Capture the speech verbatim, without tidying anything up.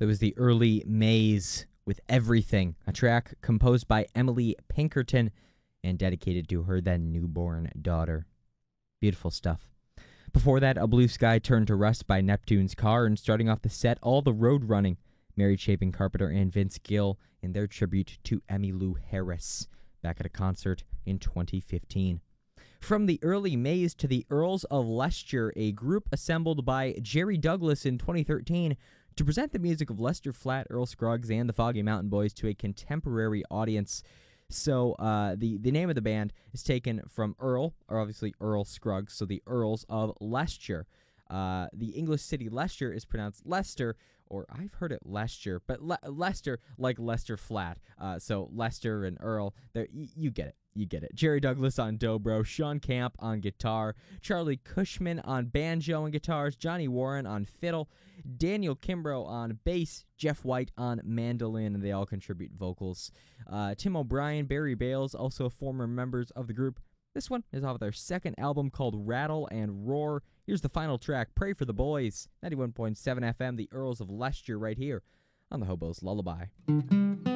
That was the early Maze with Everything, a track composed by Emily Pinkerton and dedicated to her then newborn daughter. Beautiful stuff. Before that, A Blue Sky Turned to Rust by Neptune's Car, and starting off the set, All the Road Running, Mary Chapin Carpenter and Vince Gill in their tribute to Emmylou Harris back at a concert in twenty fifteen. From the early Maze to the Earls of Leicester, a group assembled by Jerry Douglas in twenty thirteen to present the music of Lester Flatt, Earl Scruggs, and the Foggy Mountain Boys to a contemporary audience. So uh, the, the name of the band is taken from Earl, or obviously Earl Scruggs, so the Earls of Leicester. Uh, the English city Leicester is pronounced Leicester, or I've heard it Leicester, but Le- Leicester like Lester Flatt. Uh, so Lester and Earl, y- you get it. You get it. Jerry Douglas on dobro, Sean Camp on guitar, Charlie Cushman on banjo and guitars, Johnny Warren on fiddle, Daniel Kimbrough on bass, Jeff White on mandolin, and they all contribute vocals. Uh, Tim O'Brien, Barry Bales, also former members of the group. This one is off their second album called Rattle and Roar. Here's the final track, Pray for the Boys, ninety-one point seven F M, the Earls of Leicester, right here on the Hobo's Lullaby.